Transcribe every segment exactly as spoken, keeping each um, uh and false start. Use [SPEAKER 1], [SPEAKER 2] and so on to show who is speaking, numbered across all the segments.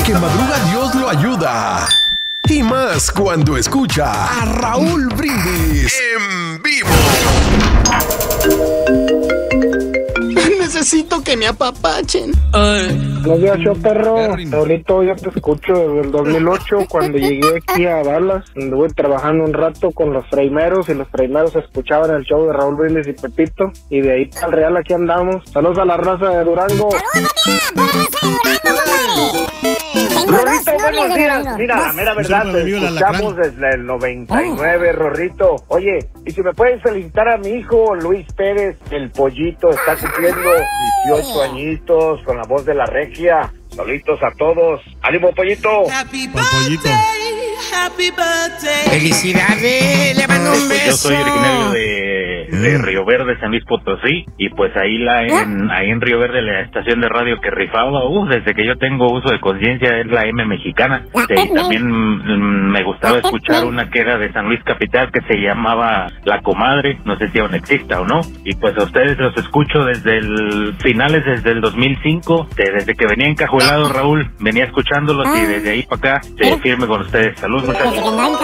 [SPEAKER 1] que madruga Dios lo ayuda. Y más cuando escucha a Raúl Brindis en vivo.
[SPEAKER 2] Necesito que me apapachen.
[SPEAKER 3] Buenos días, show perro. Raulito, yo te escucho desde el dos mil ocho, cuando llegué aquí a Dallas. Anduve trabajando un rato con los fraimeros, y los fraimeros escuchaban el show de Raúl Brindis y Pepito. Y de ahí para el Real aquí andamos. Saludos a la raza de Durango. Rorrito, buenos días. Mira, la mera verdad, te escuchamos desde el noventa y nueve, Rorrito. Oye, y si me puedes felicitar a mi hijo Luis Pérez, el pollito, está cumpliendo dieciocho añitos con la voz de la regia. Saluditos a todos. ¡Ánimo, pollito!
[SPEAKER 4] Happy birthday, happy birthday.
[SPEAKER 2] Felicidades, le mando un beso.
[SPEAKER 5] Yo soy originario de, de Río Verde, San Luis Potosí, y pues ahí la en, ahí en Río Verde la estación de radio que rifaba, uh, desde que yo tengo uso de conciencia es la M Mexicana. Y también mm, me gustaba escuchar una que era de San Luis Capital que se llamaba La Comadre, no sé si aún exista o no, y pues a ustedes los escucho desde el finales, desde el dos mil cinco, de, desde que venía encajuelado Raúl, venía escuchándolos y desde ahí para acá se firme con ustedes. Salud, muchachos.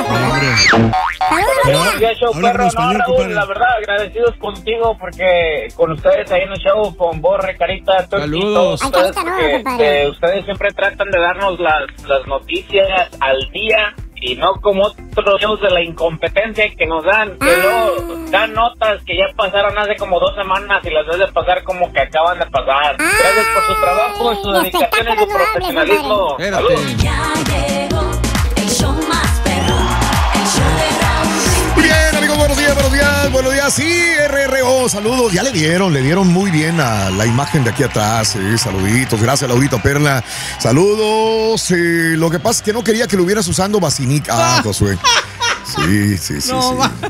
[SPEAKER 3] Buenos días, show perro. No, Raúl, la verdad, agradecidos contigo porque con ustedes ahí en el show, con Borre, Carita,
[SPEAKER 6] saludos.
[SPEAKER 3] Ustedes, porque, ustedes siempre tratan de darnos las, las noticias al día. Y no como otros shows de la incompetencia que nos dan, que luego dan notas que ya pasaron hace como dos semanas y las ves de pasar como que acaban de pasar. Gracias por su trabajo, su dedicación y su profesionalismo.
[SPEAKER 6] Espérate.
[SPEAKER 4] Ya llegó el show más perro, el show de Raúl.
[SPEAKER 7] Muy bien, amigos, buenos días, buenos días, buenos días. Sí, R R O, saludos. Ya le dieron, le dieron muy bien a la imagen de aquí atrás. Sí, saluditos, gracias, Laurita Perla. Saludos. Eh, lo que pasa es que no quería que lo hubieras usando Basinica. Ah, Josué. Sí, sí, sí,
[SPEAKER 6] No,
[SPEAKER 7] sí.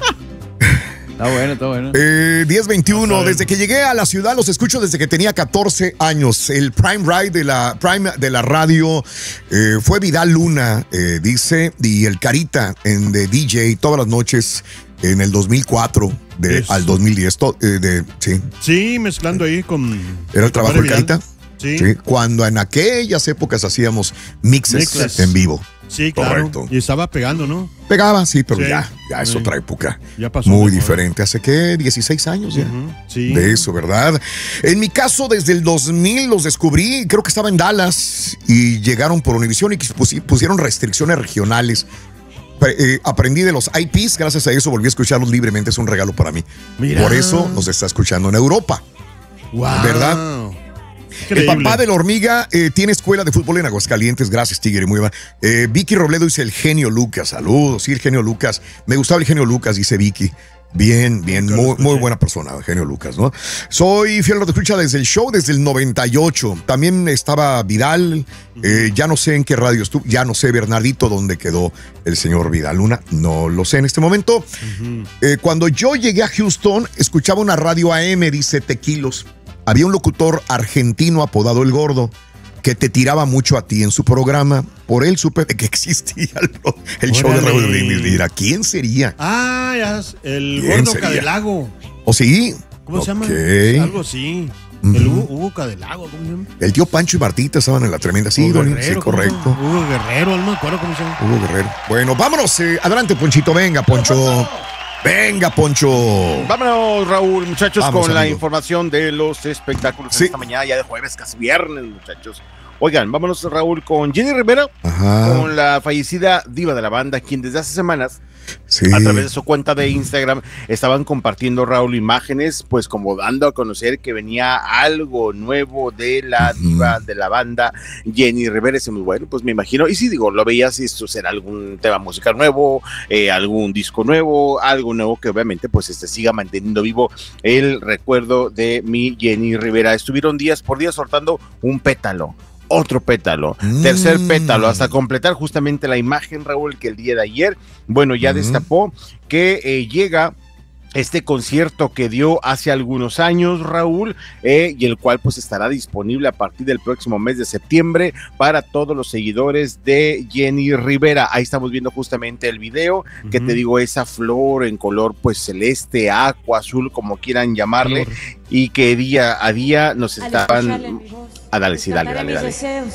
[SPEAKER 6] Está bueno, está bueno.
[SPEAKER 7] Eh, diez veintiuno, desde que llegué a la ciudad los escucho desde que tenía catorce años. El prime ride de la prime de la radio eh, fue Vidal Luna, eh, dice, y el Carita en de D J todas las noches en el dos mil cuatro de,
[SPEAKER 8] Eso.
[SPEAKER 7] al dos mil diez. To, eh, de, sí.
[SPEAKER 8] Sí, mezclando ahí con...
[SPEAKER 7] Era el trabajo del Carita.
[SPEAKER 8] Sí.
[SPEAKER 7] Sí. Cuando en aquellas épocas hacíamos mixes,
[SPEAKER 8] Mixes.
[SPEAKER 7] en vivo.
[SPEAKER 8] Sí, claro.
[SPEAKER 7] Correcto.
[SPEAKER 8] Y estaba pegando, ¿no?
[SPEAKER 7] Pegaba, sí, pero
[SPEAKER 8] Sí.
[SPEAKER 7] ya, ya es
[SPEAKER 8] Sí.
[SPEAKER 7] otra época.
[SPEAKER 8] Ya pasó.
[SPEAKER 7] Muy
[SPEAKER 8] mejor.
[SPEAKER 7] diferente. Hace que dieciséis años ya.
[SPEAKER 8] Ujú, sí.
[SPEAKER 7] De eso, ¿verdad? En mi caso, desde el dos mil los descubrí, creo que estaba en Dallas y llegaron por Univision y pusi- pusieron restricciones regionales. Pre- eh, aprendí de los I Ps, gracias a eso volví a escucharlos libremente, es un regalo para mí.
[SPEAKER 8] Mira.
[SPEAKER 7] Por eso nos está escuchando en Europa.
[SPEAKER 8] Wow.
[SPEAKER 7] ¿Verdad?
[SPEAKER 8] Increíble.
[SPEAKER 7] El papá de la hormiga eh, tiene escuela de fútbol en Aguascalientes. Gracias, Tigre. Muy bien. Eh, Vicky Robledo dice el genio Lucas. Saludos, sí, el genio Lucas. Me gustaba el genio Lucas, dice Vicky. Bien, bien,
[SPEAKER 8] Nunca lo
[SPEAKER 7] muy,
[SPEAKER 8] escuché.
[SPEAKER 7] muy buena persona, el genio Lucas, ¿no? Soy fiel de escucha desde el show, desde el noventa y ocho. También estaba Vidal. Eh, ya no sé en qué radio estuvo. Ya no sé, Bernardito, dónde quedó el señor Vidal Luna. No lo sé en este momento.
[SPEAKER 8] Ujú.
[SPEAKER 7] Eh, cuando yo llegué a Houston, escuchaba una radio A M, dice Tequilos. Había un locutor argentino apodado El Gordo que te tiraba mucho a ti en su programa. Por él supe que existía el, el show de
[SPEAKER 8] Órale.
[SPEAKER 7] Raúl Brindis. Mira, ¿quién sería?
[SPEAKER 8] Ah, ya, es el
[SPEAKER 7] ¿Quién
[SPEAKER 8] gordo
[SPEAKER 7] sería?
[SPEAKER 8] Cadelago.
[SPEAKER 7] ¿O sí?
[SPEAKER 8] ¿Cómo se llama?
[SPEAKER 7] Ok.
[SPEAKER 8] Algo así.
[SPEAKER 7] Ujú.
[SPEAKER 8] El Hugo, Hugo Cadelago, ¿cómo se llama?
[SPEAKER 7] El tío Pancho y Martita estaban en la tremenda. Sí,
[SPEAKER 8] Hugo
[SPEAKER 7] Don- sí,
[SPEAKER 8] Guerrero, ¿cómo se
[SPEAKER 7] correcto.
[SPEAKER 8] llama? Hugo Guerrero, no me acuerdo cómo se llama.
[SPEAKER 7] Hugo Guerrero. Bueno, vámonos. eh, adelante, Ponchito. Venga, Poncho. Venga, Poncho.
[SPEAKER 9] Vámonos, Raúl, muchachos,
[SPEAKER 7] Vamos,
[SPEAKER 9] con la
[SPEAKER 7] amigo.
[SPEAKER 9] información de los espectáculos
[SPEAKER 7] Sí.
[SPEAKER 9] esta mañana, ya de jueves, casi viernes, muchachos. Oigan, vámonos, Raúl, con Jenny Rivera,
[SPEAKER 7] Ajá.
[SPEAKER 9] con la fallecida diva de la banda, quien desde hace semanas,
[SPEAKER 7] Sí.
[SPEAKER 9] a través de su cuenta de Instagram, estaban compartiendo, Raúl, imágenes, pues como dando a conocer que venía algo nuevo de la diva de la banda, Jenny Rivera. Y muy bueno, pues me imagino, y sí, digo, lo veías, si esto será algún tema musical nuevo, eh, algún disco nuevo, algo nuevo que obviamente pues este siga manteniendo vivo el recuerdo de mi Jenny Rivera. Estuvieron días por día soltando un pétalo, otro pétalo,
[SPEAKER 7] Mm.
[SPEAKER 9] tercer pétalo, hasta completar justamente la imagen, Raúl, que el día de ayer, bueno, ya
[SPEAKER 7] Mm.
[SPEAKER 9] destapó que eh, llega este concierto que dio hace algunos años, Raúl, eh, y el cual pues estará disponible a partir del próximo mes de septiembre para todos los seguidores de Jenny Rivera. Ahí estamos viendo justamente el video, que
[SPEAKER 8] Ujú.
[SPEAKER 9] te digo, esa flor en color pues celeste, aqua, azul, como quieran llamarle, y que día a día nos estaban... Ah, dale, sí, dale, dale, dale.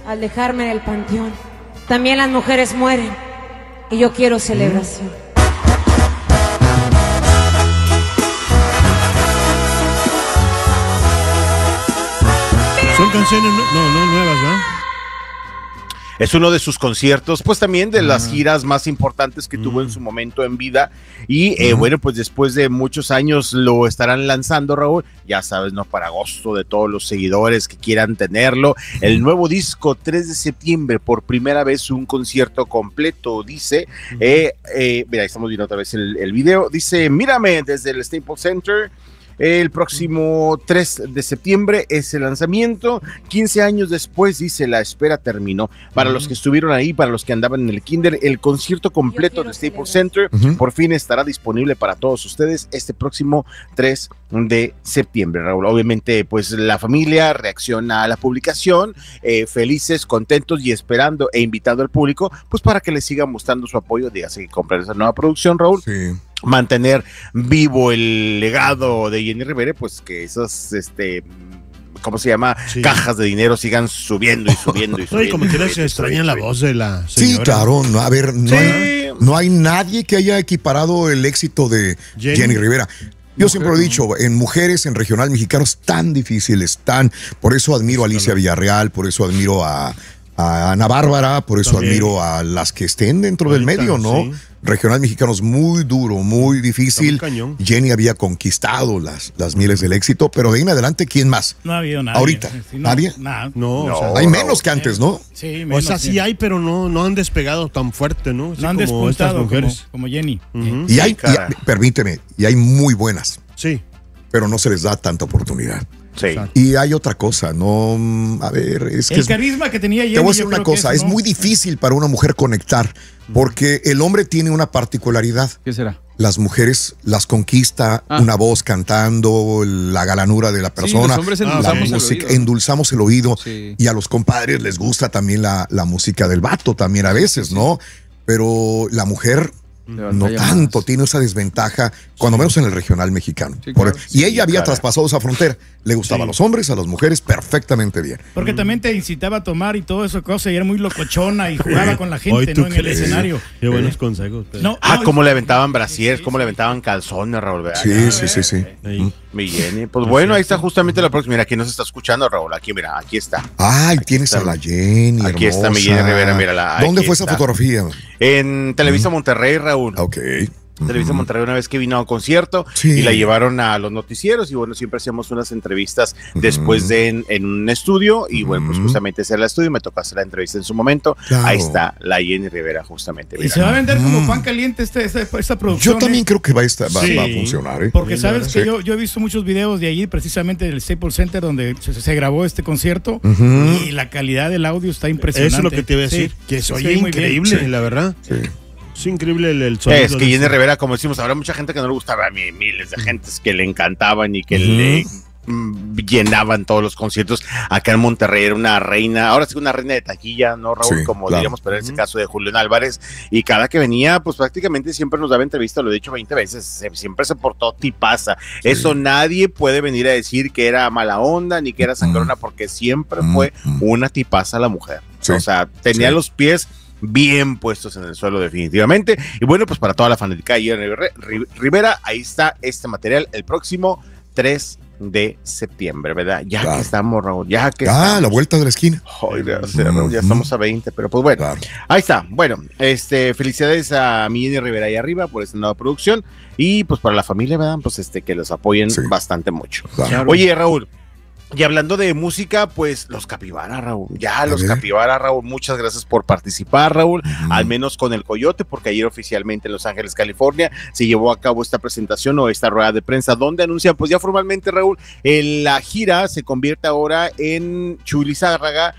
[SPEAKER 10] al dejarme en el panteón. También las mujeres mueren y yo quiero celebración.
[SPEAKER 8] Son canciones, no, no, no nuevas, ¿verdad?
[SPEAKER 9] Es uno de sus conciertos, pues también de las giras más importantes que tuvo en su momento en vida. Y eh, bueno, pues después de muchos años lo estarán lanzando, Raúl. Ya sabes, ¿no? Para agosto, de todos los seguidores que quieran tenerlo. El nuevo disco, tres de septiembre, por primera vez un concierto completo, dice. Eh, eh, mira, ahí estamos viendo otra vez el, el video. Dice, mírame desde el Staples Center. El próximo tres de septiembre es el lanzamiento. quince años después, dice, la espera terminó. Para uh-huh. los que estuvieron ahí, para los que andaban en el kinder, el concierto completo de Staples Center uh-huh. por fin estará disponible para todos ustedes este próximo tres de septiembre, Raúl. Obviamente, pues la familia reacciona a la publicación, eh, felices, contentos y esperando e invitando al público, pues para que les sigan mostrando su apoyo. Dígase que comprar esa nueva producción, Raúl. Sí. Mantener vivo el legado de Jenny Rivera, pues que esas, este, ¿cómo se llama? Sí. Cajas de dinero sigan subiendo y subiendo y subiendo.
[SPEAKER 8] No, y como quiera se extraña la voz de la señora.
[SPEAKER 7] Sí, claro, no, a ver, no, sí. hay, no hay nadie que haya equiparado el éxito de Jenny, Jenny Rivera. Yo Mujer, siempre lo he dicho, en mujeres, en regional mexicano, es tan difícil, es tan, por eso admiro a Alicia Villarreal, por eso admiro a, a Ana Bárbara, por eso También. admiro a las que estén dentro Ahorita, del medio, ¿no? Sí. Regional mexicano es muy duro, muy difícil. Jenny había conquistado las, las mieles del éxito, pero de ahí en adelante, ¿quién más?
[SPEAKER 11] No ha habido nadie.
[SPEAKER 7] Ahorita,
[SPEAKER 11] sí, no,
[SPEAKER 7] ¿nadie?
[SPEAKER 11] Nah.
[SPEAKER 8] No,
[SPEAKER 7] no
[SPEAKER 8] o sea,
[SPEAKER 7] hay menos que antes, ¿no?
[SPEAKER 11] Sí, menos.
[SPEAKER 8] O sea, sí hay, pero no, no han despegado tan fuerte, ¿no? Así
[SPEAKER 11] no han
[SPEAKER 8] como
[SPEAKER 11] despuntado
[SPEAKER 8] estas mujeres.
[SPEAKER 11] Como, como Jenny.
[SPEAKER 7] Uh-huh. Y hay, y, permíteme, y hay muy buenas.
[SPEAKER 8] Sí.
[SPEAKER 7] Pero no se les da tanta oportunidad.
[SPEAKER 9] Sí.
[SPEAKER 7] Y hay otra cosa, no, a ver, es que...
[SPEAKER 11] El
[SPEAKER 7] es,
[SPEAKER 11] carisma que tenía Jenny.
[SPEAKER 7] Te voy a decir una cosa, es,
[SPEAKER 11] es ¿no?
[SPEAKER 7] muy difícil para una mujer conectar, porque el hombre tiene una particularidad.
[SPEAKER 6] ¿Qué será?
[SPEAKER 7] Las mujeres las conquista ah. una voz cantando, la galanura de la persona. Sí, los
[SPEAKER 6] hombres endulzamos,
[SPEAKER 7] la música,
[SPEAKER 6] el, oído.
[SPEAKER 7] endulzamos el oído.
[SPEAKER 6] Sí.
[SPEAKER 7] Y a los compadres les gusta también la, la música del vato, también a veces, sí. ¿no? Pero la mujer... no tanto, más. Tiene esa desventaja, cuando sí. menos en el regional mexicano. Sí, claro. Por, y sí, ella había cara. traspasado esa frontera. Le gustaba sí. a los hombres, a las mujeres, perfectamente bien.
[SPEAKER 11] Porque mm. también te incitaba a tomar y todo eso, cosa, y era muy locochona y jugaba con la gente, ¿no? En el escenario.
[SPEAKER 8] Qué buenos consejos.
[SPEAKER 9] No, ah, no, cómo le aventaban brasier, sí, cómo sí. le aventaban calzones, Raúl.
[SPEAKER 7] Sí,
[SPEAKER 9] ah,
[SPEAKER 7] sí, sí, sí.
[SPEAKER 9] sí. Mi Jenny. Pues bueno, ahí está justamente la próxima. Mira, aquí nos está escuchando, Raúl. Aquí, mira, aquí está.
[SPEAKER 7] Ay,
[SPEAKER 9] aquí
[SPEAKER 7] tienes
[SPEAKER 9] está.
[SPEAKER 7] a la Jenny.
[SPEAKER 9] Aquí
[SPEAKER 7] hermosa.
[SPEAKER 9] está mi Jenny Rivera, mírala.
[SPEAKER 7] ¿Dónde fue
[SPEAKER 9] está.
[SPEAKER 7] esa fotografía?
[SPEAKER 9] En Televisa mm. Monterrey, Raúl.
[SPEAKER 7] Ok.
[SPEAKER 9] Televisa Monterrey una vez que vino a un concierto sí. y la llevaron a los noticieros y bueno, siempre hacíamos unas entrevistas uh-huh. después de en, en un estudio y uh-huh. bueno, pues justamente ese era el estudio, me tocó hacer la entrevista en su momento, claro. Ahí está la Jenny Rivera justamente.
[SPEAKER 11] Y se va a vender uh-huh. como pan caliente este, esta, esta producción.
[SPEAKER 7] Yo también
[SPEAKER 11] ¿eh?
[SPEAKER 7] creo que va a, estar, va, sí. va a funcionar. ¿eh?
[SPEAKER 11] Porque sabes sí. que yo, yo he visto muchos videos de allí, precisamente del Staples Center donde se, se grabó este concierto uh-huh. y la calidad del audio está impresionante.
[SPEAKER 8] Eso es lo que te iba a decir, sí. que se oye sí, increíble, sí. la verdad.
[SPEAKER 7] Sí.
[SPEAKER 8] Es increíble el, el sonido.
[SPEAKER 9] Es que Jenny Rivera, como decimos, habrá mucha gente que no le gustaba, a mí, miles de gentes que le encantaban y que uh-huh. le mm, llenaban todos los conciertos. Acá en Monterrey era una reina, ahora sí una reina de taquilla, ¿no, Raúl? Sí, como claro. diríamos, pero en ese uh-huh. caso de Julián Álvarez. Y cada que venía, pues prácticamente siempre nos daba entrevista, lo he dicho veinte veces, siempre se portó tipaza. Sí. Eso nadie puede venir a decir que era mala onda ni que era sangrona, uh-huh. porque siempre uh-huh. fue una tipaza la mujer. Sí. O sea, tenía sí. los pies bien puestos en el suelo definitivamente. Y bueno, pues para toda la fanática de Jenny Rivera, ahí está este material el próximo tres de septiembre, ¿verdad? Ya claro. que estamos, Raúl, ya que
[SPEAKER 7] Ah,
[SPEAKER 9] estamos.
[SPEAKER 7] la vuelta de la esquina.
[SPEAKER 9] Ay, gracias, Raúl, ya mm-hmm. estamos a veinte, pero pues bueno, claro. ahí está. Bueno, este, felicidades a mi Jenny Rivera ahí arriba por esta nueva producción y pues para la familia, ¿verdad? Pues este, que los apoyen sí. bastante mucho. Claro. Oye, Raúl, y hablando de música, pues los Capibara, Raúl. Ya, los Capibara, Raúl. Muchas gracias por participar, Raúl. Uh-huh. Al menos con el Coyote, porque ayer oficialmente en Los Ángeles, California, se llevó a cabo esta presentación o esta rueda de prensa donde anuncian, pues ya formalmente, Raúl, el, la gira se convierte ahora en Chuy Lizárraga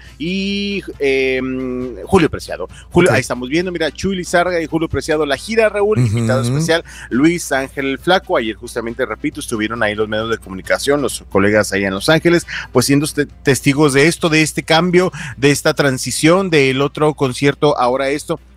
[SPEAKER 9] y eh, Julio Preciado. Julio, okay. Ahí estamos viendo, mira, Chuy Lizárraga y Julio Preciado, la gira, Raúl. Uh-huh. Invitado especial, Luis Ángel Flaco. Ayer justamente, repito, estuvieron ahí los medios de comunicación, los colegas allá en Los Ángeles, pues siendo testigos de esto, de este cambio, de esta transición del otro concierto, ahora esto,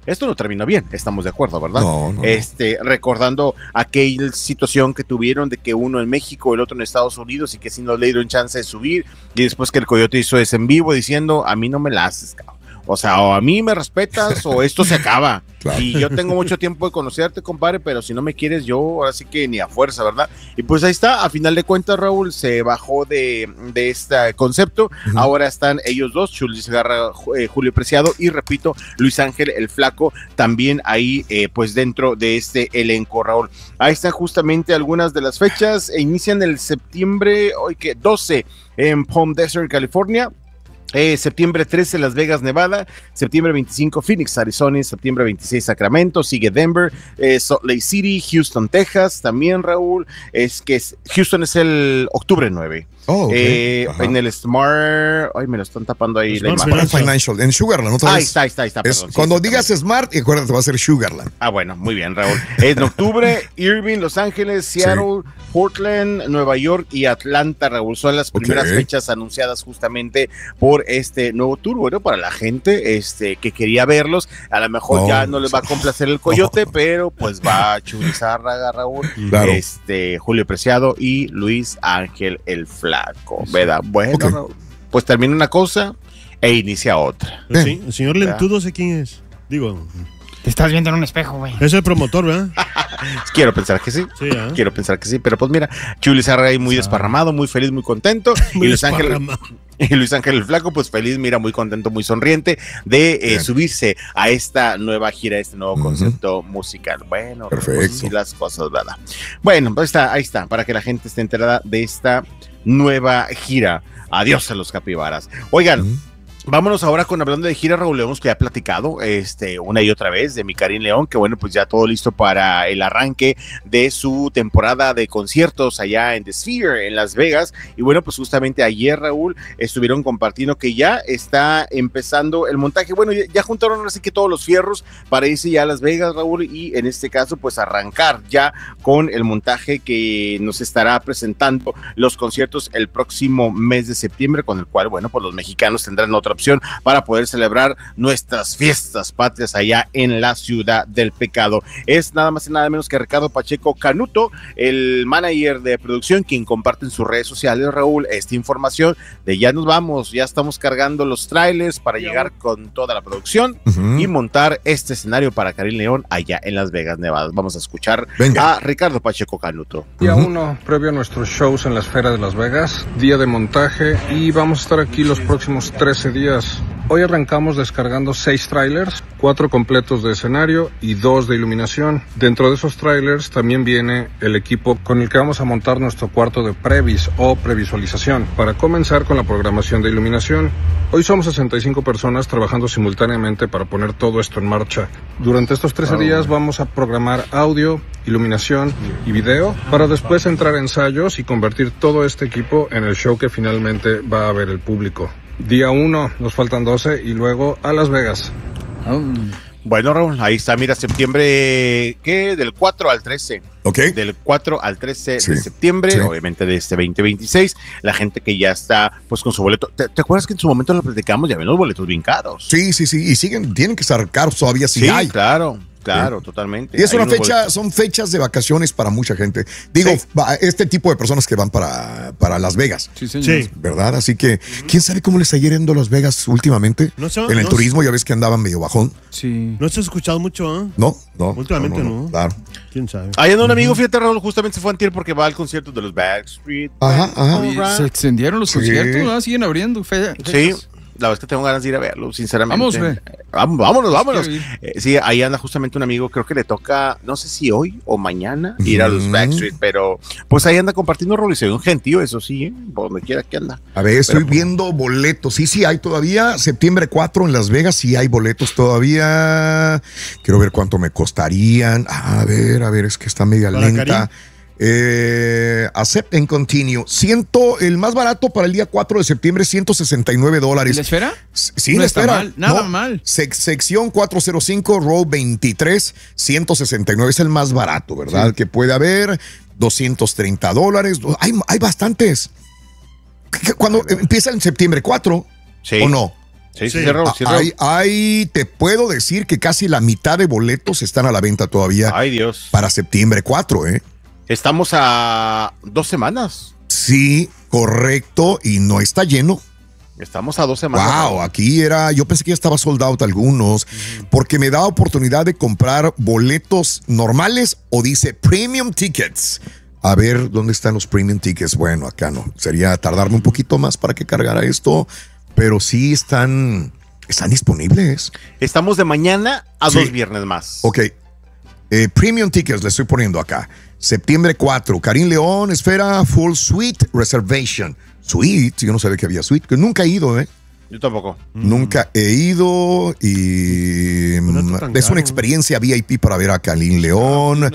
[SPEAKER 9] esto no terminó bien, estamos de acuerdo, ¿verdad?
[SPEAKER 7] No, no,
[SPEAKER 9] este, recordando aquella situación que tuvieron de que uno en México, el otro en Estados Unidos y que si no le dieron chance de subir y después que el Coyote hizo ese en vivo diciendo, a mí no me la haces, cabrón. O sea, o a mí me respetas o esto se acaba. Claro. Y yo tengo mucho tiempo de conocerte, compadre, pero si no me quieres yo, ahora sí que ni a fuerza, ¿verdad? Y pues ahí está, a final de cuentas, Raúl, se bajó de, de este concepto. Uh-huh. Ahora están ellos dos, Chuly Segarra, eh, Julio Preciado y, repito, Luis Ángel el Flaco, también ahí, eh, pues dentro de este elenco, Raúl. Ahí están justamente algunas de las fechas. E inician el septiembre, hoy que doce en Palm Desert, California. Eh, septiembre trece, Las Vegas, Nevada. Septiembre veinticinco, Phoenix, Arizona. Septiembre veintiséis, Sacramento. Sigue Denver, eh, Salt Lake City, Houston, Texas. También, Raúl, es que es, Houston es el octubre nueve.
[SPEAKER 7] Oh, okay.
[SPEAKER 9] eh, en el Smart, ay, me lo están tapando ahí.
[SPEAKER 7] Smart la Financial. Financial, en Sugarland. ¿No?
[SPEAKER 9] Ahí está, ahí está, ahí está.
[SPEAKER 7] Perdón, es, cuando sí, digas Smart, y acuérdate, va a ser Sugarland.
[SPEAKER 9] Ah, bueno, muy bien, Raúl. En octubre, Irving, Los Ángeles, Seattle, sí. Portland, Nueva York y Atlanta, Raúl. Son las primeras okay. fechas anunciadas justamente por este nuevo tour. Bueno, para la gente este, que quería verlos, a lo mejor no, ya no les va a complacer el Coyote, no. pero pues va Chuly Segarra, Raúl, claro. este, Julio Preciado y Luis Ángel el Flaco. ¿Verdad? Bueno, okay. pues termina una cosa e inicia otra.
[SPEAKER 8] Sí, el señor Lentudo, sé quién es. Digo,
[SPEAKER 2] te estás viendo en un espejo, güey.
[SPEAKER 8] Es el promotor, ¿verdad?
[SPEAKER 9] Quiero pensar que sí. sí ¿eh? Quiero pensar que sí, pero pues mira, Chuly Segarra ahí muy desparramado, muy feliz, muy contento. Muy y Luis Ángel y Luis Ángel el Flaco, pues feliz, mira, muy contento, muy sonriente de eh, subirse a esta nueva gira, a este nuevo uh-huh. concepto musical. Bueno,
[SPEAKER 7] perfecto.
[SPEAKER 9] Pues, sí, las cosas, ¿verdad? Bueno, pues está, ahí está, para que la gente esté enterada de esta nueva gira. Adiós a los capibaras. Oigan, uh-huh. vámonos ahora con hablando de gira, Raúl. León, que ya ha platicado este, una y otra vez de mi Karim León, que bueno, pues ya todo listo para el arranque de su temporada de conciertos allá en The Sphere, en Las Vegas. Y bueno, pues justamente ayer, Raúl, estuvieron compartiendo que ya está empezando el montaje. Bueno, ya, ya juntaron así que todos los fierros para irse ya a Las Vegas, Raúl, y en este caso, pues arrancar ya con el montaje que nos estará presentando los conciertos el próximo mes de septiembre, con el cual, bueno, pues los mexicanos tendrán otra opción para poder celebrar nuestras fiestas patrias allá en la ciudad del pecado. Es nada más y nada menos que Ricardo Pacheco Canuto, el manager de producción, quien comparte en sus redes sociales, Raúl, esta información de ya nos vamos, ya estamos cargando los trailers para llegar con toda la producción uh-huh. y montar este escenario para Karim León allá en Las Vegas, Nevada. Vamos a escuchar Venga. a Ricardo Pacheco Canuto.
[SPEAKER 12] Día uno, uh-huh. previo a nuestros shows en la esfera de Las Vegas, día de montaje, y vamos a estar aquí los próximos trece días. Hoy arrancamos descargando seis trailers, cuatro completos de escenario y dos de iluminación. Dentro de esos trailers también viene el equipo con el que vamos a montar nuestro cuarto de previs o previsualización. Para comenzar con la programación de iluminación, hoy somos sesenta y cinco personas trabajando simultáneamente para poner todo esto en marcha. Durante estos trece días vamos a programar audio, iluminación y video para después entrar a ensayos y convertir todo este equipo en el show que finalmente va a ver el público. Día uno, nos faltan doce y luego a Las Vegas.
[SPEAKER 9] Oh. Bueno, Raúl, ahí está, mira, septiembre, ¿qué? Del cuatro al trece.
[SPEAKER 7] Ok.
[SPEAKER 9] Del cuatro al trece
[SPEAKER 7] sí.
[SPEAKER 9] de septiembre, sí. obviamente de este veinte veintiséis. La gente que ya está, pues, con su boleto. ¿Te, te acuerdas que en su momento lo platicamos? Ya ven los boletos bien caros.
[SPEAKER 7] Sí, sí, sí, y siguen, tienen que estar caros todavía si
[SPEAKER 9] sí,
[SPEAKER 7] hay.
[SPEAKER 9] claro. Claro, sí. totalmente.
[SPEAKER 7] Y es Hay una fecha, boletos. son fechas de vacaciones para mucha gente. Digo, sí. este tipo de personas que van para, para Las Vegas.
[SPEAKER 8] Sí, señor. Sí.
[SPEAKER 7] ¿Verdad? Así que, ¿quién sabe cómo les está yendo Las Vegas últimamente?
[SPEAKER 8] No sé,
[SPEAKER 7] en el
[SPEAKER 8] no
[SPEAKER 7] turismo
[SPEAKER 8] sé.
[SPEAKER 7] ya ves que andaban medio bajón.
[SPEAKER 8] Sí. No se ha escuchado mucho, ¿eh?
[SPEAKER 7] No, no.
[SPEAKER 8] Últimamente no. no, no.
[SPEAKER 7] Claro.
[SPEAKER 8] ¿Quién sabe?
[SPEAKER 9] Ahí anda un amigo, fíjate, Raúl, justamente se fue antier porque va al concierto de los Backstreet.
[SPEAKER 7] Ajá, ajá.
[SPEAKER 6] Oye, se extendieron los sí. conciertos, ¿no? Siguen abriendo. Fe,
[SPEAKER 9] sí. La verdad es que tengo ganas de ir a verlo, sinceramente.
[SPEAKER 6] Vamos, ve.
[SPEAKER 9] Vamos, vámonos, vámonos. Eh, sí, ahí anda justamente un amigo, creo que le toca, no sé si hoy o mañana, ir a los Backstreet, pero pues ahí anda compartiendo roles. Un gentío, eso sí, ¿eh? Por donde quiera que anda.
[SPEAKER 7] A ver, estoy
[SPEAKER 9] pero,
[SPEAKER 7] viendo boletos. Sí, sí, hay todavía. septiembre cuatro en Las Vegas, sí hay boletos todavía. Quiero ver cuánto me costarían. A ver, a ver, es que está media lenta. Karim. Eh, accept and continue. Ciento, el más barato para el día cuatro de septiembre, ciento sesenta y nueve dólares.
[SPEAKER 6] ¿Y la esfera?
[SPEAKER 7] Sí,
[SPEAKER 6] no
[SPEAKER 7] la
[SPEAKER 6] está
[SPEAKER 7] esfera.
[SPEAKER 6] Mal, nada
[SPEAKER 7] no,
[SPEAKER 6] mal.
[SPEAKER 7] Sec, sección cuatrocientos cinco, row veintitrés, ciento sesenta y nueve. Es el más barato, ¿verdad? Sí. Que puede haber doscientos treinta dólares. Hay, hay bastantes. Cuando empieza en septiembre cuatro,
[SPEAKER 9] sí.
[SPEAKER 7] ¿o no?
[SPEAKER 9] Sí, sí, sí, Raúl, sí, Raúl.
[SPEAKER 7] Hay, hay, te puedo decir que casi la mitad de boletos están a la venta todavía.
[SPEAKER 9] Ay, Dios.
[SPEAKER 7] Para septiembre cuatro, ¿eh?
[SPEAKER 9] Estamos a dos semanas.
[SPEAKER 7] Sí, correcto, y no está lleno.
[SPEAKER 9] Estamos a dos semanas.
[SPEAKER 7] Wow, aquí era, yo pensé que ya estaba sold out algunos, uh-huh. porque me da oportunidad de comprar boletos normales o dice premium tickets. A ver, ¿dónde están los premium tickets? Bueno, acá no. Sería tardarme un poquito más para que cargara esto, pero sí están, están disponibles.
[SPEAKER 9] Estamos de mañana a sí. dos viernes más.
[SPEAKER 7] Ok. Eh, premium tickets le estoy poniendo acá. Septiembre cuatro, Karim León, Esfera, Full Suite Reservation. Suite, yo no sabía que había suite, que nunca he ido, ¿eh?
[SPEAKER 9] Yo tampoco.
[SPEAKER 7] Nunca he ido y mm, es una experiencia V I P para ver a Karim León,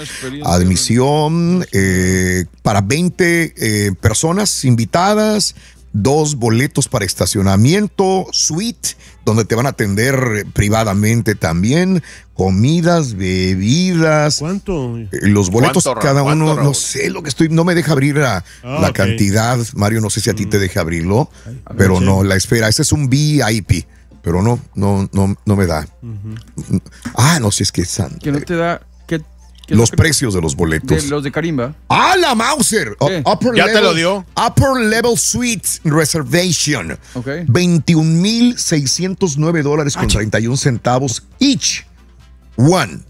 [SPEAKER 7] admisión eh, para veinte eh, personas invitadas, dos boletos para estacionamiento, suite, donde te van a atender privadamente también, comidas, bebidas.
[SPEAKER 8] ¿Cuánto?
[SPEAKER 7] Eh, los boletos
[SPEAKER 9] ¿Cuánto,
[SPEAKER 7] cada
[SPEAKER 9] ¿cuánto,
[SPEAKER 7] uno,
[SPEAKER 9] Raúl?
[SPEAKER 7] no sé lo que estoy, no me deja abrir la,
[SPEAKER 8] Ah,
[SPEAKER 7] la
[SPEAKER 8] ok.
[SPEAKER 7] cantidad. Mario, no sé si a ti
[SPEAKER 8] Mm.
[SPEAKER 7] te deja abrirlo,
[SPEAKER 8] Ay, a ver,
[SPEAKER 7] pero
[SPEAKER 8] sí.
[SPEAKER 7] no, la esfera, ese es un V I P, pero no, no, no, no me da.
[SPEAKER 8] Ujú.
[SPEAKER 7] Ah, no sé, es que es san-
[SPEAKER 6] Que no te da. ¿Qué, qué
[SPEAKER 7] los
[SPEAKER 6] es lo que-
[SPEAKER 7] precios de los boletos.
[SPEAKER 6] de los de Karimba.
[SPEAKER 7] ¡Ah, la Mauser! U-
[SPEAKER 6] ¿Qué?
[SPEAKER 7] Upper
[SPEAKER 9] Ya te
[SPEAKER 7] level-
[SPEAKER 9] lo dio.
[SPEAKER 7] Upper Level Suite Reservation.
[SPEAKER 6] Ok.
[SPEAKER 7] veintiún mil seiscientos nueve dólares con treinta y un centavos each. One.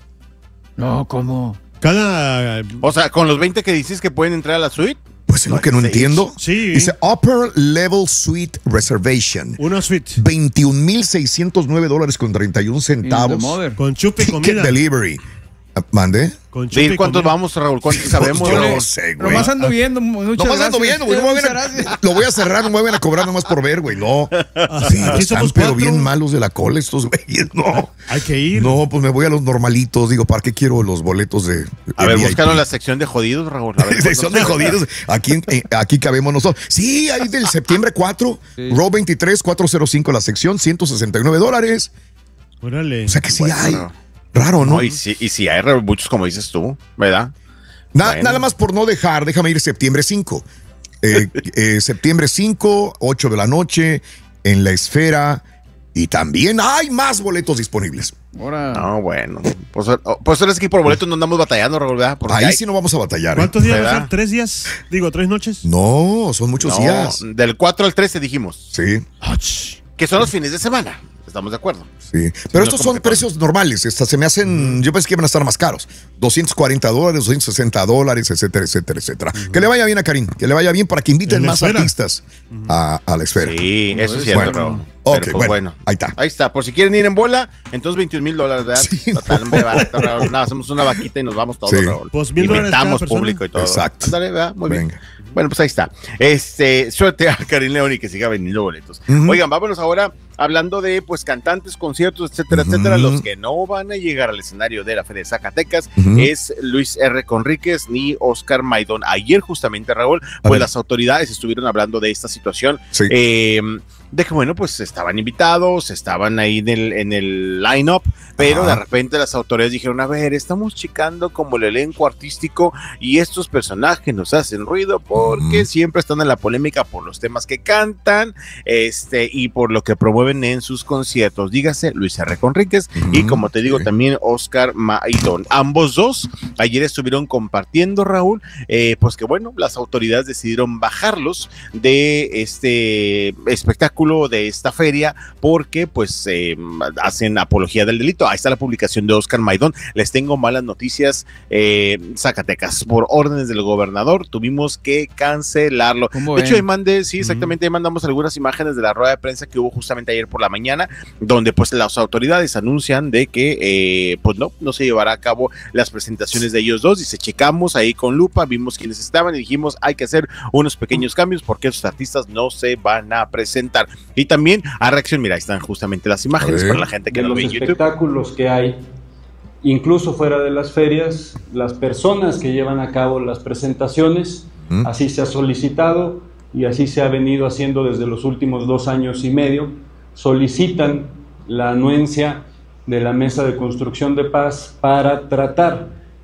[SPEAKER 6] No, ¿cómo?
[SPEAKER 8] Cada.
[SPEAKER 9] O sea, con los veinte que dices que pueden entrar a la suite.
[SPEAKER 7] Pues es lo que no
[SPEAKER 9] Sí.
[SPEAKER 7] entiendo.
[SPEAKER 8] Sí.
[SPEAKER 7] Dice Upper Level Suite Reservation.
[SPEAKER 8] Una suite.
[SPEAKER 7] veintiún mil seiscientos nueve dólares con treinta y un
[SPEAKER 6] In the
[SPEAKER 7] centavos.
[SPEAKER 6] mother.
[SPEAKER 8] Con chupe y
[SPEAKER 7] Ticket
[SPEAKER 8] comida.
[SPEAKER 7] delivery. Ah, ¿Mande?
[SPEAKER 8] Con chupe
[SPEAKER 9] ¿De
[SPEAKER 8] y
[SPEAKER 9] cuántos
[SPEAKER 8] comida.
[SPEAKER 9] vamos, Raúl? ¿Cuántos sabemos?
[SPEAKER 7] Yo
[SPEAKER 9] Raúl?
[SPEAKER 7] no sé, güey.
[SPEAKER 6] Nomás ando viendo. Muchas
[SPEAKER 7] Nomás ando
[SPEAKER 6] gracias.
[SPEAKER 7] viendo, güey. No me
[SPEAKER 6] Muchas
[SPEAKER 7] vayan a-
[SPEAKER 6] gracias.
[SPEAKER 7] lo voy a cerrar, no me van a cobrar nomás por ver, güey. No. Sí,
[SPEAKER 8] Aquí
[SPEAKER 7] están
[SPEAKER 8] somos
[SPEAKER 7] pero
[SPEAKER 8] cuatro.
[SPEAKER 7] bien malos de la cola estos güeyes. No.
[SPEAKER 8] Hay que ir.
[SPEAKER 7] No, pues me voy a los normalitos. Digo, ¿para qué quiero los boletos de.
[SPEAKER 9] A
[SPEAKER 7] de
[SPEAKER 9] ver,
[SPEAKER 7] V I P?
[SPEAKER 9] búscanos la sección de jodidos, Raúl. A ver,
[SPEAKER 7] Sección de jodidos. Aquí, eh, aquí cabemos nosotros. Sí, ahí del septiembre cuatro,
[SPEAKER 6] Sí.
[SPEAKER 7] Row veintitrés, cuatrocientos cinco la sección, ciento sesenta y nueve dólares.
[SPEAKER 8] Órale.
[SPEAKER 7] O sea que sí
[SPEAKER 9] Bueno,
[SPEAKER 7] hay.
[SPEAKER 9] no.
[SPEAKER 7] Raro, ¿no?
[SPEAKER 9] No, y si, y si hay Raúl, muchos como dices tú, ¿verdad?
[SPEAKER 7] Na-
[SPEAKER 9] Bueno.
[SPEAKER 7] Nada más por no dejar, déjame ir septiembre cinco. Eh, eh, septiembre cinco, ocho de la noche, en la Esfera. Y también hay más boletos disponibles.
[SPEAKER 6] Ahora.
[SPEAKER 9] No, bueno. Pues, oh, pues ahora es que por boletos no andamos batallando, Raúl, ¿verdad? Porque
[SPEAKER 7] Ahí
[SPEAKER 9] hay-
[SPEAKER 7] sí no vamos a batallar. ¿eh?
[SPEAKER 8] ¿Cuántos días va a
[SPEAKER 9] ¿Verdad?
[SPEAKER 8] ser? ¿Tres días? Digo, ¿tres noches?
[SPEAKER 7] No, son muchos
[SPEAKER 9] No,
[SPEAKER 7] días.
[SPEAKER 9] del cuatro al trece dijimos.
[SPEAKER 7] Sí,
[SPEAKER 8] Ach.
[SPEAKER 9] Que son los fines de semana. Estamos de acuerdo.
[SPEAKER 7] sí. Pero
[SPEAKER 9] no,
[SPEAKER 7] estos
[SPEAKER 9] como
[SPEAKER 7] son
[SPEAKER 9] que
[SPEAKER 7] precios normales. Estas se me hacen. Yo pensé que iban a estar más caros. doscientos cuarenta dólares, doscientos sesenta dólares, etcétera, etcétera, etcétera. Que le vaya bien a Karim. Que le vaya bien para que inviten
[SPEAKER 8] En la
[SPEAKER 7] más
[SPEAKER 8] Esfera.
[SPEAKER 7] artistas a, a la Esfera.
[SPEAKER 9] Sí, eso es cierto,
[SPEAKER 7] Bueno.
[SPEAKER 9] Raúl.
[SPEAKER 7] Ok,
[SPEAKER 9] Pero, pues,
[SPEAKER 7] bueno, ahí está.
[SPEAKER 9] Ahí está. Por si quieren ir en bola, entonces veintiún mil dólares, ¿verdad?
[SPEAKER 7] Sí,
[SPEAKER 9] Total,
[SPEAKER 7] no.
[SPEAKER 9] hombre, barato, Raúl. Nada, hacemos una vaquita y nos vamos todos,
[SPEAKER 7] Sí.
[SPEAKER 9] Raúl.
[SPEAKER 8] Pues, mil dólares
[SPEAKER 9] Invitamos
[SPEAKER 8] cada persona.
[SPEAKER 9] público y todo.
[SPEAKER 7] Exacto.
[SPEAKER 9] Ándale, ¿verdad? Muy bien.
[SPEAKER 7] Venga.
[SPEAKER 9] Bueno, pues ahí está. Este, suerte a Karim León y que siga vendiendo boletos.
[SPEAKER 7] Ujú.
[SPEAKER 9] Oigan, vámonos ahora hablando de pues cantantes, conciertos, etcétera,
[SPEAKER 7] Ujú.
[SPEAKER 9] etcétera. Los que no van a llegar al escenario de la Feria de Zacatecas
[SPEAKER 7] Ujú.
[SPEAKER 9] es Luis R. Conríquez ni Oscar Maidón. Ayer justamente, Raúl,
[SPEAKER 7] A
[SPEAKER 9] pues
[SPEAKER 7] ver.
[SPEAKER 9] las autoridades estuvieron hablando de esta situación.
[SPEAKER 7] Sí.
[SPEAKER 9] Eh, de que bueno, pues estaban invitados, estaban ahí en el, en el line-up, pero
[SPEAKER 7] Ajá.
[SPEAKER 9] de repente las autoridades dijeron, a ver, estamos checando como el elenco artístico y estos personajes nos hacen ruido porque
[SPEAKER 7] Ujú.
[SPEAKER 9] siempre están en la polémica por los temas que cantan este y por lo que promueven en sus conciertos. Dígase Luis R. Conríquez y
[SPEAKER 7] Ujú.
[SPEAKER 9] como te digo
[SPEAKER 7] Ok.
[SPEAKER 9] también Oscar Maidón. Ambos dos ayer estuvieron compartiendo, Raúl, eh, pues que bueno, las autoridades decidieron bajarlos de este espectáculo, de esta feria, porque pues eh, hacen apología del delito. Ahí está la publicación de Oscar Maidón. Les tengo malas noticias, eh, Zacatecas. Por órdenes del gobernador tuvimos que cancelarlo.
[SPEAKER 6] ¿Cómo
[SPEAKER 9] De hecho,
[SPEAKER 6] ven?
[SPEAKER 9] ahí mandé, sí, exactamente, ahí mandamos algunas imágenes de la rueda de prensa que hubo justamente ayer por la mañana, donde pues las autoridades anuncian de que eh, pues no, no se llevará a cabo las presentaciones de ellos dos. Dice, checamos ahí con lupa, vimos quiénes estaban y dijimos, hay que hacer unos pequeños cambios porque esos artistas no se van a presentar. Y también a reacción, mira, ahí están justamente las imágenes para la gente que
[SPEAKER 13] de
[SPEAKER 9] lo
[SPEAKER 13] los
[SPEAKER 9] ve en YouTube.
[SPEAKER 13] espectáculos que hay, incluso fuera de las ferias, las personas que llevan a cabo las presentaciones,
[SPEAKER 7] ¿Mm?
[SPEAKER 13] así se ha solicitado y así se ha venido haciendo desde los últimos dos años y medio, solicitan la anuencia de la Mesa de Construcción de Paz para tratar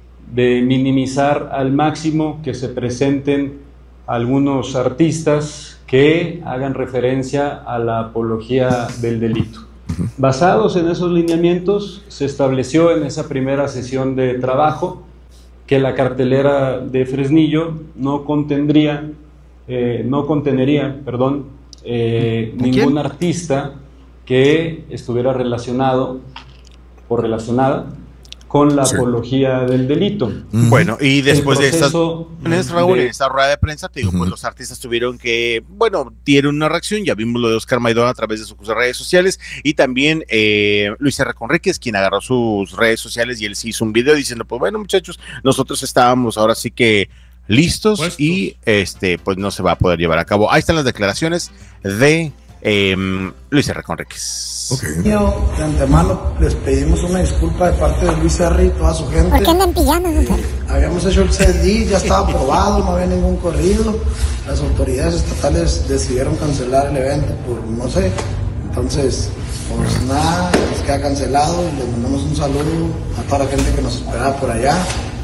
[SPEAKER 13] de minimizar al máximo que se presenten algunos artistas que hagan referencia a la apología del delito. Basados en esos lineamientos, se estableció en esa primera sesión de trabajo que la cartelera de Fresnillo no contendría, eh, no contenería, perdón, eh, ningún artista que estuviera relacionado o relacionada con la sí. apología del delito.
[SPEAKER 9] Bueno, y después de estas
[SPEAKER 13] de,
[SPEAKER 9] Raúl,
[SPEAKER 13] de,
[SPEAKER 9] en esta rueda de prensa, te digo, uh-huh. pues los artistas tuvieron que, bueno, dieron una reacción, ya vimos lo de Oscar Maidón a través de sus redes sociales, y también eh, Luis R. Conríquez, quien agarró sus redes sociales y él sí hizo un video diciendo, pues bueno, muchachos, nosotros estábamos ahora sí que listos Puestos. y este, pues no se va a poder llevar a cabo. Ahí están las declaraciones de eh, Luis R. Conríquez.
[SPEAKER 14] Okay. De antemano les pedimos una disculpa de parte de Luis R. y toda su gente.
[SPEAKER 15] ¿Por qué andan pijamas?
[SPEAKER 14] Habíamos hecho el C D, ya estaba aprobado, no había ningún corrido. Las autoridades estatales decidieron cancelar el evento por no sé. Entonces, pues nada, nos queda cancelado y les mandamos un saludo a toda la gente que nos esperaba por allá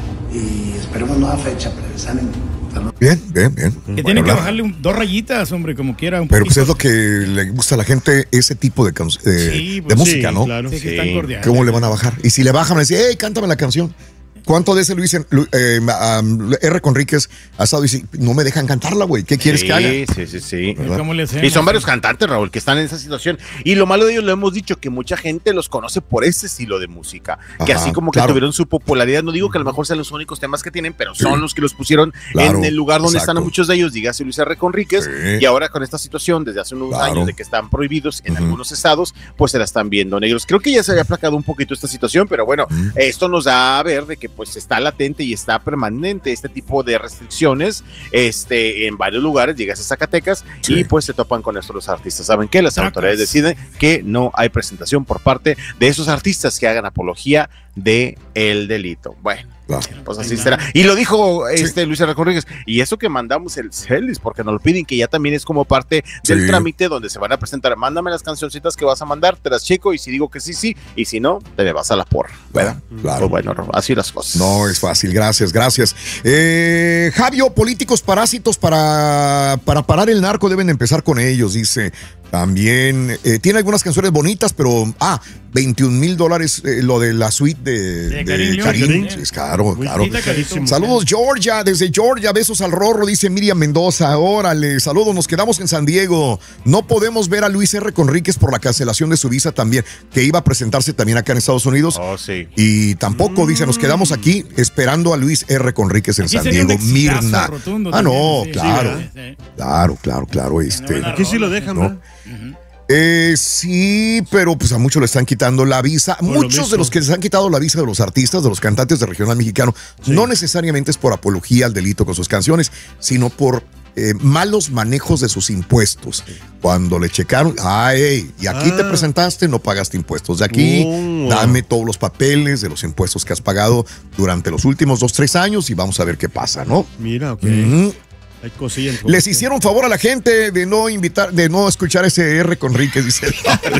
[SPEAKER 14] y esperemos nueva fecha, pues ánimo.
[SPEAKER 7] Bien, bien, bien.
[SPEAKER 11] Que bueno, tiene que bajarle un, dos rayitas, hombre, como quiera. Un
[SPEAKER 7] pero pues es lo que le gusta a la gente, ese tipo de, de, sí, pues, de música, sí, ¿no?
[SPEAKER 11] Claro. Sí, que están cordiales.
[SPEAKER 7] ¿Cómo le van a bajar? Y si le bajan, me dicen, hey, cántame la canción. ¿Cuánto de ese Luis eh, um, R. Conríquez ha estado diciendo, no me dejan cantarla, güey? ¿Qué quieres
[SPEAKER 9] sí,
[SPEAKER 7] que haga?
[SPEAKER 9] Sí, sí, sí.
[SPEAKER 11] ¿Cómo le hacemos?
[SPEAKER 9] Y son varios cantantes, Raúl, que están en esa situación. Y lo malo de ellos, lo hemos dicho, que mucha gente los conoce por ese estilo de música. Ajá, que así como que claro. tuvieron su popularidad, no digo que a lo mejor sean los únicos temas que tienen, pero son sí. los que los pusieron claro, en el lugar donde exacto. están a muchos de ellos, dígase Luis R. Conríquez. Sí. Y ahora con esta situación, desde hace unos claro. años de que están prohibidos en uh-huh. algunos estados, pues se la están viendo negros. Creo que ya se había aplacado un poquito esta situación, pero bueno, uh-huh. esto nos da a ver de que pues está latente y está permanente este tipo de restricciones este, en varios lugares. Llegas a Zacatecas sí. y pues se topan con esto los artistas. ¿Saben qué? Las Tracas. autoridades deciden que no hay presentación por parte de esos artistas que hagan apología de el delito. Bueno, claro. pues así será. Y lo dijo este sí. Luis R. Conríquez, y eso que mandamos el Celis, porque nos lo piden, que ya también es como parte del sí. trámite donde se van a presentar. Mándame las cancioncitas que vas a mandar, te las checo, y si digo que sí, sí, y si no, te me vas a la porra, ¿verdad? Claro. Pues bueno, así las cosas.
[SPEAKER 7] No, es fácil, gracias, gracias. Eh, Javio, políticos parásitos para, para parar el narco deben empezar con ellos, dice. También eh, tiene algunas canciones bonitas, pero ah, veintiún mil dólares eh, lo de la suite de, de, de Karim. Sí, es caro, Muy claro. Carísimo. Saludos, Georgia, desde Georgia, besos al Rorro, dice Miriam Mendoza. Órale, saludos, nos quedamos en San Diego. No podemos ver a Luis R. Conríquez por la cancelación de su visa también, que iba a presentarse también acá en Estados Unidos.
[SPEAKER 9] Oh, sí.
[SPEAKER 7] Y tampoco, mm. dice, nos quedamos aquí esperando a Luis R. Conríquez en aquí San Diego. Mirna.
[SPEAKER 11] Rotundo,
[SPEAKER 7] ah, no,
[SPEAKER 11] sí,
[SPEAKER 7] claro.
[SPEAKER 11] Sí, sí.
[SPEAKER 7] Claro, claro, claro. Este,
[SPEAKER 8] aquí sí lo dejan, ¿no?
[SPEAKER 7] Uh-huh. Eh, sí, pero pues a muchos le están quitando la visa. Por muchos de los que les han quitado la visa de los artistas, de los cantantes de regional mexicano, sí. no necesariamente es por apología al delito con sus canciones, sino por eh, malos manejos de sus impuestos. Sí. Cuando le checaron, ay, y aquí ah. te presentaste, no pagaste impuestos. De aquí, oh. dame todos los papeles de los impuestos que has pagado durante los últimos dos, tres años y vamos a ver qué pasa, ¿no?
[SPEAKER 8] Mira, ok.
[SPEAKER 7] Uh-huh.
[SPEAKER 8] Hay cosillas.
[SPEAKER 7] Les hicieron favor a la gente de no invitar, de no escuchar ese R. Conríquez, dice.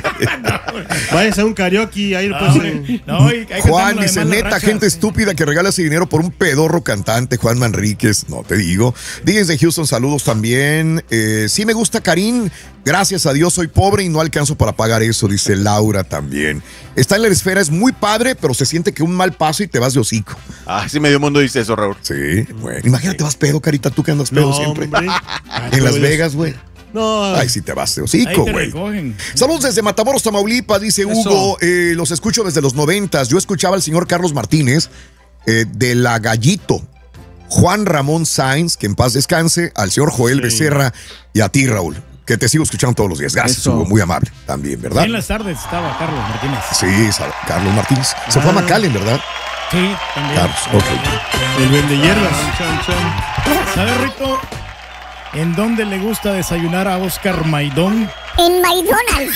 [SPEAKER 8] Váyase a un karaoke, ahí lo pueden.
[SPEAKER 7] No, Juan dice, neta, rachas, gente sí. estúpida que regala ese dinero por un pedorro cantante, Juan Manríquez, no te digo. Desde Houston, saludos también. Eh, sí me gusta Karim, gracias a Dios soy pobre y no alcanzo para pagar eso, dice Laura también. Está en la esfera, es muy padre, pero se siente que un mal paso y te vas de hocico.
[SPEAKER 9] Ah, sí, medio mundo dice eso, Raúl.
[SPEAKER 7] Sí, bueno. Imagínate, sí. vas pedo, Carita, tú que andas pedo no, siempre. En Las Vegas, güey.
[SPEAKER 8] No.
[SPEAKER 7] Ay, sí te vas de hocico, güey. Saludos desde Matamoros, Tamaulipas, dice eso. Hugo. Eh, los escucho desde los noventas. Yo escuchaba al señor Carlos Martínez eh, de La Gallito, Juan Ramón Sainz, que en paz descanse, al señor Joel sí. Becerra y a ti, Raúl, que te sigo escuchando todos los días. Gracias, eso. Hugo, muy amable también, ¿verdad?
[SPEAKER 11] Sí, en las tardes estaba Carlos Martínez.
[SPEAKER 7] Sí, Carlos Martínez. Se ah. fue a McAllen, ¿verdad?
[SPEAKER 11] Sí, también.
[SPEAKER 7] Carlos, ok.
[SPEAKER 8] El vende hierbas.
[SPEAKER 11] ¿Sabes, Rito? ¿En dónde le gusta desayunar a Oscar Maidón?
[SPEAKER 15] En McDonald's.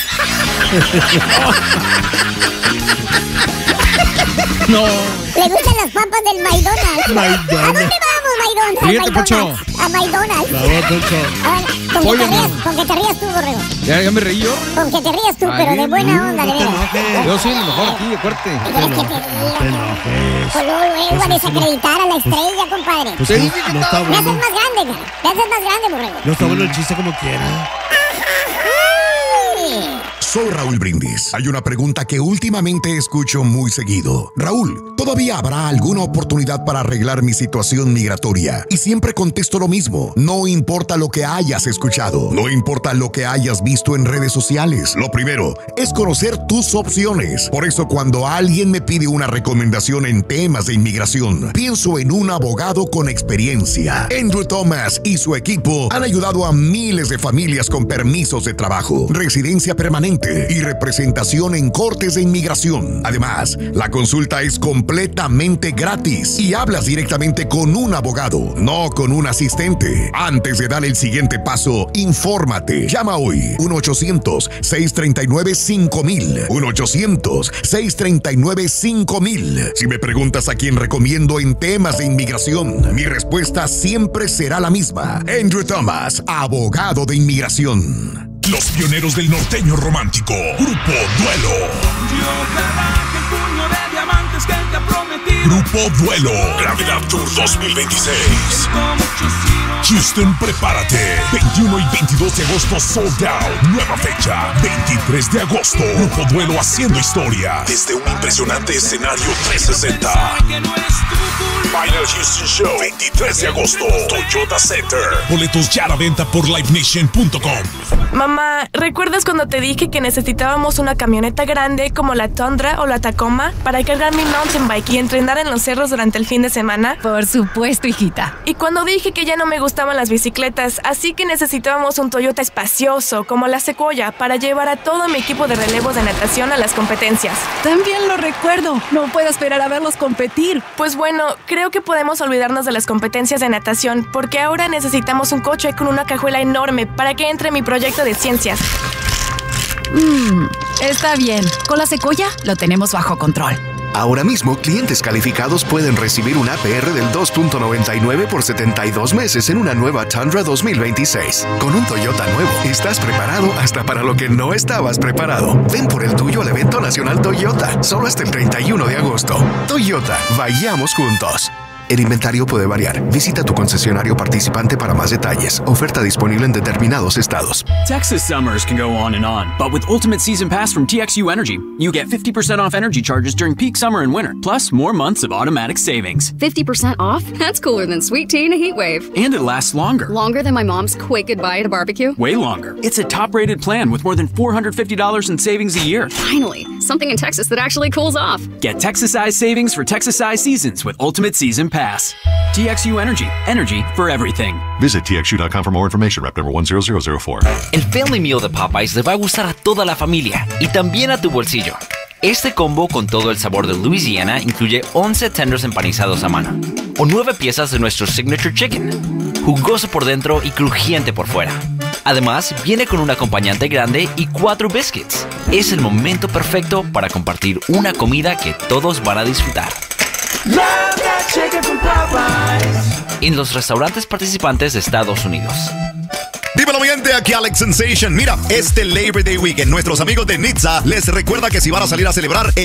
[SPEAKER 11] No.
[SPEAKER 15] Le gustan las papas del McDonald's.
[SPEAKER 8] McDonald's.
[SPEAKER 15] ¿A dónde vamos, McDonald's?
[SPEAKER 8] Fíjate, Pocho.
[SPEAKER 15] A McDonald's.
[SPEAKER 8] La voz, Pocho.
[SPEAKER 15] Con que te rías, con que te rías tú, Borrego.
[SPEAKER 6] ¿Ya, ya me reí yo?
[SPEAKER 15] Con que te rías tú, pero de buena onda, de
[SPEAKER 6] veras. Yo soy el mejor aquí, de fuerte.
[SPEAKER 15] ¿Qué quieres que te diga? Pues luego, luego, a desacreditar a la estrella, compadre.
[SPEAKER 8] Pues sí, no está bueno.
[SPEAKER 15] Me haces más grande, cara. Me haces más grande, Borrego.
[SPEAKER 8] No está bueno el chiste como quiera.
[SPEAKER 7] Soy Raúl Brindis. Hay una pregunta que últimamente escucho muy seguido. Raúl, ¿todavía habrá alguna oportunidad para arreglar mi situación migratoria? Y siempre contesto lo mismo. No importa lo que hayas escuchado, no importa lo que hayas visto en redes sociales. Lo primero es conocer tus opciones. Por eso cuando alguien me pide una recomendación en temas de inmigración, pienso en un abogado con experiencia. Andrew Thomas y su equipo han ayudado a miles de familias con permisos de trabajo, residencia permanente y representación en cortes de inmigración. Además, la consulta es completamente gratis y hablas directamente con un abogado, no con un asistente. Antes de dar el siguiente paso, infórmate. Llama hoy uno ochocientos, seiscientos treinta y nueve, cinco mil. uno ochocientos, seiscientos treinta y nueve, cinco mil. Si me preguntas a quién recomiendo en temas de inmigración, mi respuesta siempre será la misma. Andrew Thomas, abogado de inmigración.
[SPEAKER 16] Los pioneros del norteño romántico, Grupo Duelo. Grupo Duelo, Gravedad Tour dos mil veintiséis. Houston, prepárate. veintiuno y veintidós de agosto, sold out. Nueva fecha, veintitrés de agosto. Grupo Duelo haciendo historia desde un impresionante escenario trescientos sesenta. Final Houston Show, veintitrés de agosto, Toyota Center. Boletos ya a la venta por live nation punto com.
[SPEAKER 17] Mamá, ¿recuerdas cuando te dije que necesitábamos una camioneta grande como la Tundra o la Tacoma para cargar mi mountain bike y entrenar en los cerros durante el fin de semana?
[SPEAKER 18] Por supuesto, hijita.
[SPEAKER 17] Y cuando dije que ya no me gustaban las bicicletas, así que necesitábamos un Toyota espacioso como la Sequoia para llevar a todo mi equipo de relevos de natación a las competencias.
[SPEAKER 18] También lo recuerdo. No puedo esperar a verlos competir.
[SPEAKER 17] Pues bueno, creo que podemos olvidarnos de las competencias de natación porque ahora necesitamos un coche con una cajuela enorme para que entre mi proyecto de ciencias.
[SPEAKER 18] Mmm, está bien. Con la Sequoia lo tenemos bajo control.
[SPEAKER 19] Ahora mismo, clientes calificados pueden recibir un A P R del dos punto noventa y nueve por setenta y dos meses en una nueva Tundra dos mil veintiséis. Con un Toyota nuevo, estás preparado hasta para lo que no estabas preparado. Ven por el tuyo al evento nacional Toyota, solo hasta el treinta y uno de agosto. Toyota, vayamos juntos. El inventario puede variar. Visita tu concesionario participante para más detalles. Oferta disponible en determinados estados.
[SPEAKER 20] Texas summers can go on and on, but with Ultimate Season Pass from T X U Energy, you get fifty percent off energy charges during peak summer and winter, plus more months of automatic savings.
[SPEAKER 21] fifty percent off? That's cooler than sweet tea in a heat wave.
[SPEAKER 20] And it lasts longer.
[SPEAKER 21] Longer than my mom's quick goodbye at a barbecue?
[SPEAKER 20] Way longer. It's a top-rated plan with more than four hundred fifty dollars in savings a year.
[SPEAKER 21] Finally, something in Texas that actually cools off.
[SPEAKER 20] Get Texas-sized savings for Texas-sized seasons with Ultimate Season Pass. T X U Energy. Energy for everything.
[SPEAKER 22] Visit T X U dot com for more information. Rep number one zero zero zero four.
[SPEAKER 23] El Family Meal de Popeyes le va a gustar a toda la familia y también a tu bolsillo. Este combo con todo el sabor de Louisiana incluye once tenders empanizados a mano o nueve piezas de nuestro Signature Chicken, jugoso por dentro y crujiente por fuera. Además, viene con un acompañante grande y cuatro biscuits. Es el momento perfecto para compartir una comida que todos van a disfrutar. En los restaurantes participantes de Estados Unidos.
[SPEAKER 24] Dímelo, mi gente, aquí Alex Sensation. Mira, este Labor Day Weekend, nuestros amigos de Nitza les recuerda que si van a salir a celebrar el